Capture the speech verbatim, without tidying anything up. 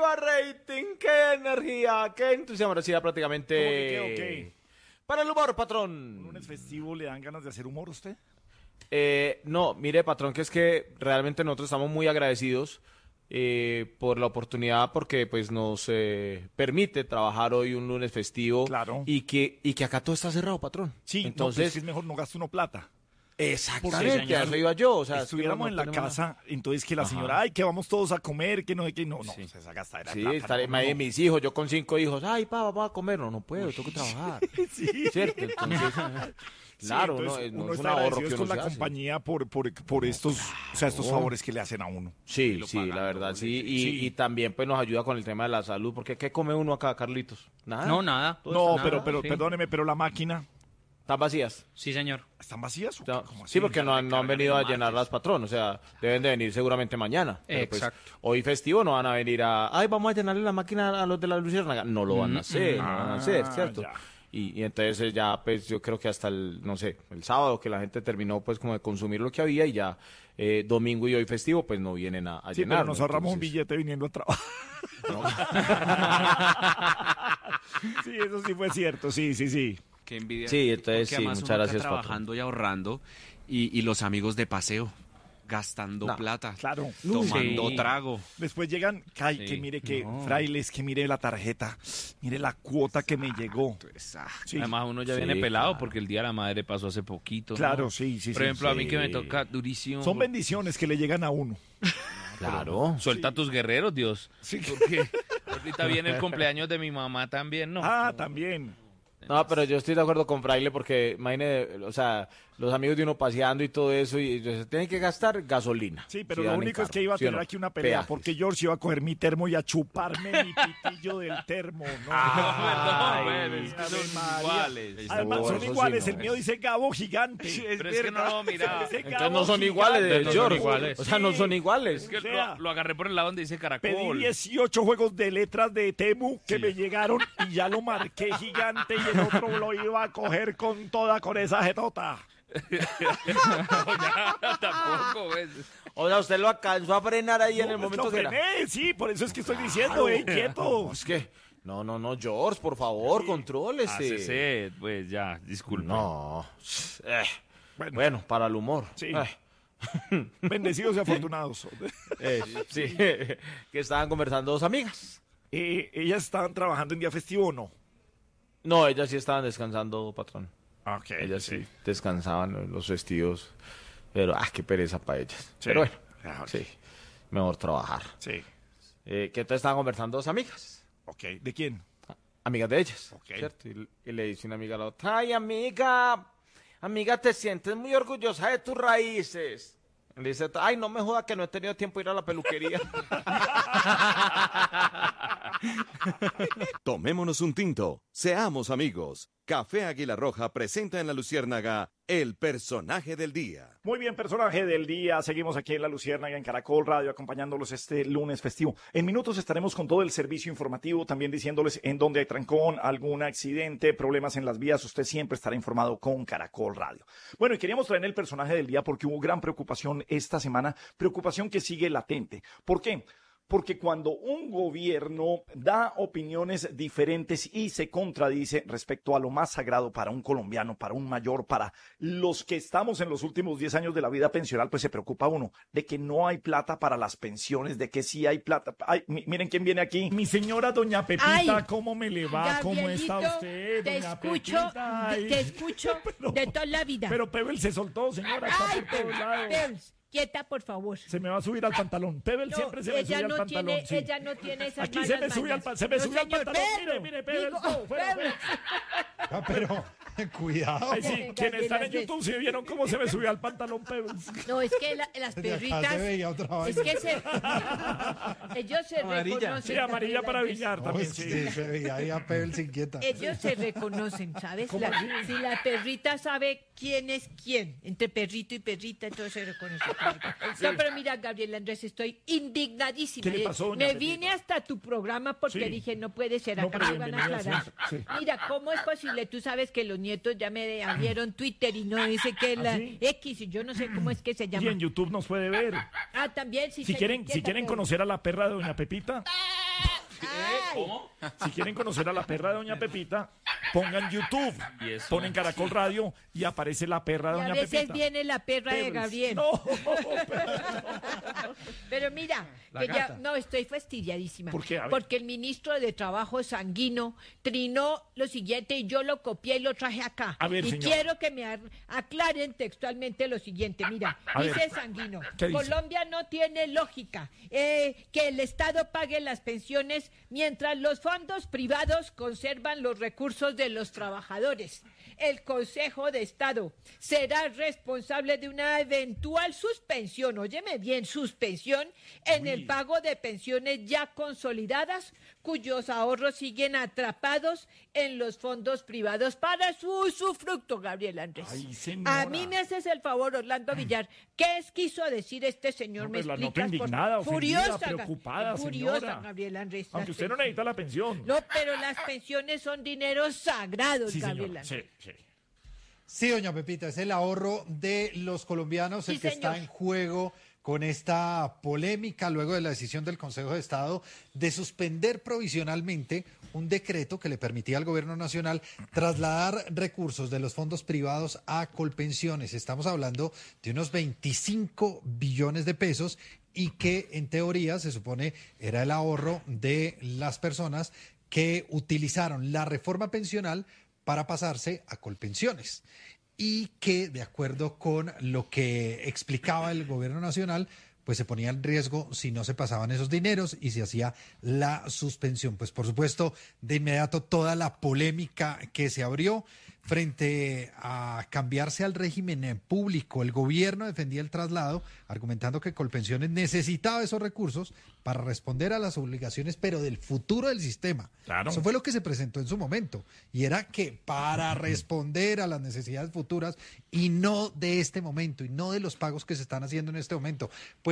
arriba rating, qué energía, qué entusiasmo. Ahora sí, ya prácticamente... ¿Cómo que qué, ok? Para el humor, ¿Un patrón. lunes festivo le dan ganas de hacer humor a usted? Eh, no, mire, patrón, que es que realmente nosotros estamos muy agradecidos eh, por la oportunidad, porque pues nos eh, permite trabajar hoy un lunes festivo. Claro. Y que, y que acá todo está cerrado, patrón. Sí, entonces entonces... no, pues es mejor no gaste uno plata. Exactamente, Porque, a eso iba yo. O sea, estuviéramos es que no- en no la tenemos casa, entonces que la Ajá. señora, ay, que vamos todos a comer, que no sé qué, no, no, Sí. pues esa gastadera de Sí, plata, estaré, no, no, no. mis hijos, yo con cinco hijos, ay, papá, vamos a comer, no, no puedo, tengo que trabajar. Sí. ¿Cierto? Entonces, Sí, claro, entonces, no, no uno es un está ahorro agradecido que con uno la se hace. compañía por, por, por estos, o sea, estos favores que le hacen a uno. Sí, lo sí, pagan la verdad, doble, sí. sí. Y, Sí. y también pues nos ayuda con el tema de la salud, porque ¿qué come uno acá, Carlitos? Nada. No, nada. Todo No, está- pero, nada, pero, sí. perdóneme, pero la máquina, Están vacías. Sí, señor. ¿están vacías o qué? No, ¿Cómo así? sí, porque no, han- no han recargan venido el a llenarlas, patrón. O sea, deben de venir seguramente mañana. Pero, pues, Exacto. hoy festivo no van a venir a... Ay, vamos a llenarle la máquina a los de la Luciérnaga. No lo van a hacer, no lo van a hacer, Ah, ¿cierto? ya. Y, y entonces eh, ya, pues yo creo que hasta el, no sé, el sábado que la gente terminó pues como de consumir lo que había y ya eh, domingo y hoy festivo pues no vienen a, a Sí, pero llenarlo. nos ahorramos un Entonces, billete viniendo a trabajar. Sí, eso sí fue cierto, sí, sí, sí. Qué envidia. Sí, entonces, Porque sí, además muchas uno acá gracias, patrón. trabajando y ahorrando y, y los amigos de paseo gastando No, plata, claro. tomando Sí. trago. Después llegan, ay, Sí. que mire que, No. frailes, que mire la tarjeta, mire la cuota que me llegó. Pues, ah, Sí, Además, uno ya Sí, viene pelado claro. porque el Día de la Madre pasó hace poquito. ¿no? claro, sí, sí, Por sí. ejemplo, a mí sí. que me toca durísimo. Son bendiciones que le llegan a uno. Claro. Suelta a tus guerreros, Dios. Sí. Porque ahorita viene el cumpleaños de mi mamá también, ¿no? Ah, también. No, pero yo estoy de acuerdo con Fraile porque, imagine, o sea, los amigos de uno paseando y todo eso, y se tienen que gastar gasolina. Sí, pero si lo van en único es carro, que iba a ¿sí o tener no? aquí una pelea, Peajes. porque George iba a coger mi termo y a chuparme mi pitillo del termo. No, Ah, Ay, perdón, pues, es que Ave son María. iguales. Además, No, son eso sí iguales. no. El mío dice Gabo gigante. Pero es que no, mira. Ese Entonces Gabo no son gigante. iguales, de No son George. iguales. O sea, no son Sí. iguales. Es que O sea, lo, lo agarré por el lado donde dice Pedí caracol. dieciocho juegos de letras de Temu que me llegaron y ya lo marqué gigante y el otro lo iba a coger con toda con esa jetota. No, ya, tampoco, pues. O sea, usted lo alcanzó a frenar ahí en No, el pues momento lo que era. frené, sí, por eso es que estoy diciendo, eh, quieto. Es que, no, no, no, George, por favor, contrólese. Hácese, pues ya, disculpe. No. Eh, Bueno. bueno, para el humor. Sí. Eh, Bendecidos y afortunados. eh, sí, que estaban conversando dos amigas. Eh, ¿Ellas estaban trabajando en día festivo o no? No, ellas sí estaban descansando, patrón. Ok. Ellas sí, descansaban los vestidos. Pero, ah, qué pereza para ellas. Sí. Pero bueno, Ah, sí, mejor trabajar. Sí. Eh, que entonces estaban conversando dos amigas. Ok. ¿De quién? Amigas de ellas, Ok. ¿cierto? Y, y le dice una amiga a la otra, ay, amiga, amiga, te sientes muy orgullosa de tus raíces. Le dice, ay, no me joda que no he tenido tiempo de ir a la peluquería. Tomémonos un tinto, seamos amigos. Café Águila Roja presenta en La Luciérnaga el personaje del día. Muy bien, personaje del día. Seguimos aquí en La Luciérnaga, en Caracol Radio, acompañándolos este lunes festivo. En minutos estaremos con todo el servicio informativo, también diciéndoles en dónde hay trancón, algún accidente, problemas en las vías. Usted siempre estará informado con Caracol Radio. Bueno, y queríamos traer el personaje del día porque hubo gran preocupación esta semana, preocupación que sigue latente. ¿Por qué? Porque cuando un gobierno da opiniones diferentes y se contradice respecto a lo más sagrado para un colombiano, para un mayor, para los que estamos en los últimos diez años de la vida pensional, pues se preocupa uno de que no hay plata para las pensiones, de que sí hay plata. Ay, mi- miren quién viene aquí. Mi señora doña Pepita, Ay, ¿cómo me le va? ¿Cómo está Gabrielito, usted, te doña escucho, Pepita? de- Ay. te escucho Pero- de toda la vida. Pero Pebble se soltó, señora, está Ay, por todos Pebbles, lados. Pebbles, quieta, por favor. Se me va a subir al pantalón. Pebble No, siempre se me sube ella al no pantalón. tiene, sí. ella no tiene esas Aquí se me malas sube al, mañas. pa- se me No, sube al señor, pantalón. Pedro, Mire, mire, Pebble, digo, no, fuera, Pebble. fuera. Ah, pero cuidado. Ay, sí, Gabriela, quienes están en Gabriela, YouTube sí vieron cómo se me subió al pantalón Pebble. No, es que la- las Desde acá perritas, se veía otra es vaina. que se, ellos se Amarilla. reconocen. Sí, amarilla Gabriela, para ellos- billar No, también, es sí. que se veía ahí a Pebble sin quieta. Ellos se reconocen, ¿sabes? ¿Cómo La- así? si la perrita sabe quién es quién, entre perrito y perrita, entonces se reconoce. No, pero mira, Gabriela Andrés, estoy indignadísima. ¿Qué le pasó, doña Me Pepita? vine hasta tu programa porque Sí. dije, no puede ser, No, acá pero me van a bienvenida aclarar. siempre, sí. Mira, ¿cómo es posible? Tú sabes que los nietos ya me abrieron Twitter y no dice que la ¿Ah, sí? X, y yo no sé cómo es que se Y llama. en YouTube nos puede ver. Ah, también, sí. Si se- quieren, si quieta, quieren Pedro. conocer a la perra de doña Pepita, hay. Si quieren conocer a la perra de doña Pepita, pongan YouTube, Y eso. ponen Caracol Radio y aparece la perra de Y a doña veces Pepita. viene la perra de Perros. Gabriel. No, Pero mira, La que ya, gata. no, estoy fastidiadísima. ¿Por qué? A ver. Porque el ministro de Trabajo Sanguino trinó lo siguiente y yo lo copié y lo traje acá. A ver, y señora. quiero que me ar- aclaren textualmente lo siguiente. Mira, A dice ver. Sanguino, ¿Qué dice? Colombia no tiene lógica eh, que el Estado pague las pensiones mientras los fondos privados conservan los recursos de los trabajadores. El Consejo de Estado será responsable de una eventual suspensión, óyeme bien, suspensión en el pago de pensiones ya consolidadas, cuyos ahorros siguen atrapados en los fondos privados para su usufructo, Gabriel Andrés. Ay, señora. A mí me haces el favor, Orlando Villar. ¿Qué es quiso decir este señor? No, ¿Me pues la noto explicas? por- indignada, ofendida, Furiosa, Ga- preocupada, furiosa, señora. Gabriel Andrés. aunque las usted no pensiones. necesita la pensión. No, pero las pensiones son dineros sagrados, Sí, Gabriel señora. Andrés. Sí, sí. Sí, doña Pepita, es el ahorro de los colombianos Sí, el que señor. está en juego con esta polémica luego de la decisión del Consejo de Estado de suspender provisionalmente un decreto que le permitía al gobierno nacional trasladar recursos de los fondos privados a Colpensiones. Estamos hablando de unos veinticinco billones de pesos y que en teoría se supone era el ahorro de las personas que utilizaron la reforma pensional para pasarse a Colpensiones y que, de acuerdo con lo que explicaba el gobierno nacional, pues se ponía en riesgo si no se pasaban esos dineros y se hacía la suspensión. Pues por supuesto, de inmediato toda la polémica que se abrió frente a cambiarse al régimen público. El gobierno defendía el traslado, argumentando que Colpensiones necesitaba esos recursos para responder a las obligaciones, pero del futuro del sistema. Claro. Eso fue lo que se presentó en su momento. Y era que para responder a las necesidades futuras y no de este momento, y no de los pagos que se están haciendo en este momento, pues